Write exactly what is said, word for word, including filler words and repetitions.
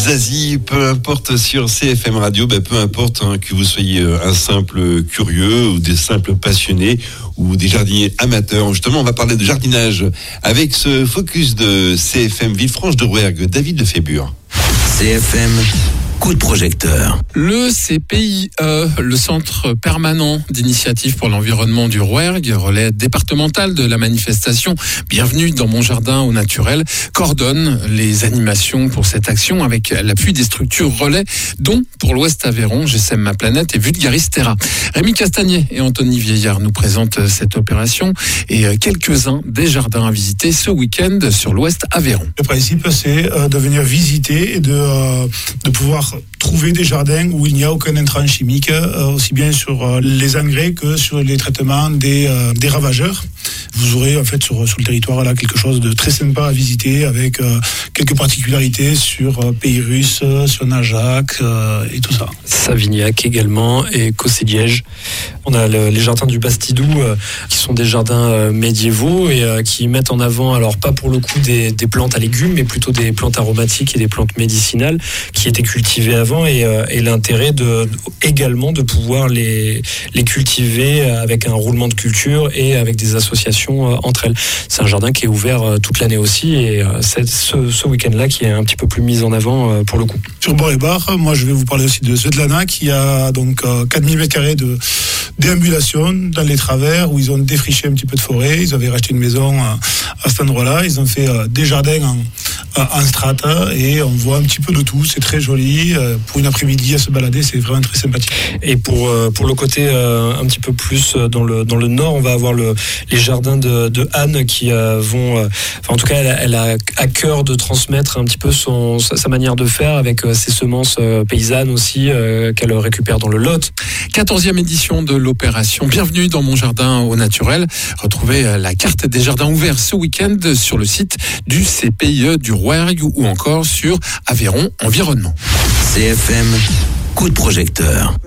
Zazie, peu importe sur C F M Radio, ben peu importe hein, que vous soyez un simple curieux ou des simples passionnés ou des jardiniers amateurs. Justement, on va parler de jardinage avec ce focus de C F M Villefranche de Rouergue, David Lefébure. C F M, coup de projecteur. Le C P I E, le Centre permanent d'initiative pour l'environnement du Rouergue, relais départemental de la manifestation Bienvenue dans mon jardin au naturel, coordonne les animations pour cette action avec l'appui des structures relais, dont pour l'Ouest Aveyron, G S M Ma Planète et Vulgaris Terra. Rémi Castagnet et Anthony Vieillard nous présentent cette opération et quelques-uns des jardins à visiter ce week-end sur l'Ouest Aveyron. Le principe, c'est de venir visiter et de, de pouvoir trouver des jardins où il n'y a aucun intrant chimique, euh, aussi bien sur euh, les engrais que sur les traitements des, euh, des ravageurs. Vous aurez en fait sur, sur le territoire là quelque chose de très sympa à visiter avec euh, quelques particularités sur euh, Pérus, sur Najac euh, et tout ça. Savignac également et Cossé-Liège. On a le, les jardins du Bastidou euh, qui sont des jardins euh, médiévaux et euh, qui mettent en avant, alors pas pour le coup des, des plantes à légumes, mais plutôt des plantes aromatiques et des plantes médicinales qui étaient cultivées avant et, euh, et l'intérêt de, également de pouvoir les, les cultiver avec un roulement de culture et avec des associations euh, entre elles. C'est un jardin qui est ouvert euh, toute l'année aussi et euh, c'est ce, ce week-end-là qui est un petit peu plus mis en avant euh, pour le coup. Sur Bord-et-Bar, moi je vais vous parler aussi de Svetlana qui a donc euh, quatre mille mètres carrés de déambulation dans les travers où ils ont défriché un petit peu de forêt. Ils avaient racheté une maison euh, à cet endroit-là. Ils ont fait euh, des jardins en, en strata et on voit un petit peu de tout. C'est très joli. Euh, pour une après-midi à se balader, c'est vraiment très sympathique. Et pour, euh, pour le côté euh, un petit peu plus dans le, dans le nord, on va avoir le, les jardins de, de Anne qui euh, vont... Euh, enfin, en tout cas, elle, elle a à cœur de transmettre un petit peu son, sa, sa manière de faire avec euh, ses semences euh, paysannes aussi euh, qu'elle récupère dans le Lot. quatorzième édition de l'opération Bienvenue dans mon jardin au naturel. Retrouvez la carte des jardins ouverts ce week-end sur le site du C P I E du Rouergue ou encore sur Aveyron Environnement. C F M, coup de projecteur.